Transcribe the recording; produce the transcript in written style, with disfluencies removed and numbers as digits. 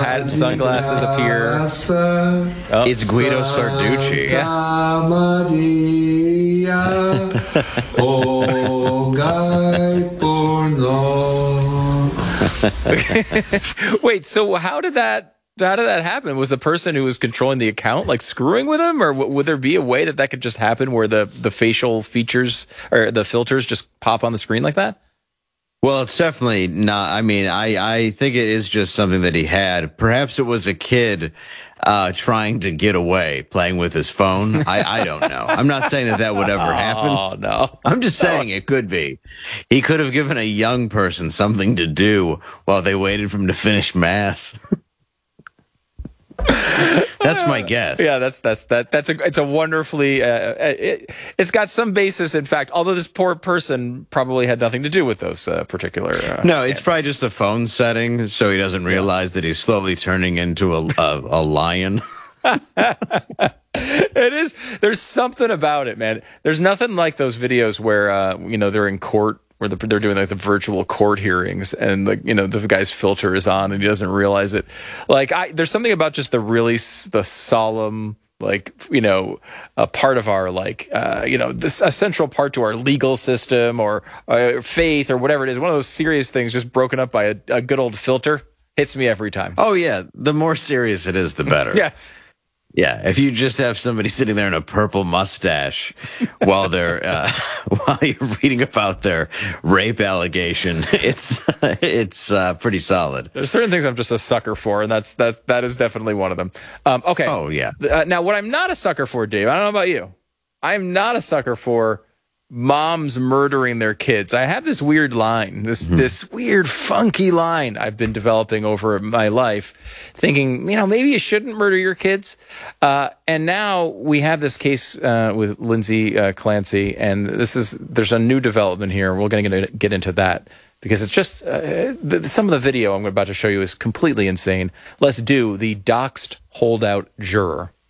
hat and sunglasses appear. Oh. It's Guido Sarducci. Wait, so how did that happen? Was the person who was controlling the account like screwing with him, or would there be a way that could just happen where the facial features or the filters just pop on the screen like that? Well, it's definitely not. I mean, I think it is just something that he had. Perhaps it was a kid trying to get away, playing with his phone. I don't know. I'm not saying that would ever happen. Oh, no. I'm just saying it could be. He could have given a young person something to do while they waited for him to finish mass. That's my guess. Yeah, it's a wonderfully it's got some basis in fact, although this poor person probably had nothing to do with those particular no, scandals. It's probably just the phone setting, so he doesn't realize that he's slowly turning into a lion. It is. There's something about it, man. There's nothing like those videos where they're in court, where they're doing like the virtual court hearings, and the guy's filter is on and he doesn't realize it. Like there's something about just the solemn, a part of our a central part to our legal system or faith or whatever it is. One of those serious things just broken up by a good old filter hits me every time. Oh yeah, the more serious it is, the better. Yes. Yeah, if you just have somebody sitting there in a purple mustache while they're while you're reading about their rape allegation, it's pretty solid. There's certain things I'm just a sucker for, and that is definitely one of them. Okay. Oh yeah. Now, what I'm not a sucker for, Dave, I don't know about you. I'm not a sucker for moms murdering their kids. I have this weird line, this weird funky line I've been developing over my life, thinking, maybe you shouldn't murder your kids. And now we have this case with Lindsay Clancy, and there's a new development here. We're going to get into that because it's just some of the video I'm about to show you is completely insane. Let's do the doxed holdout juror.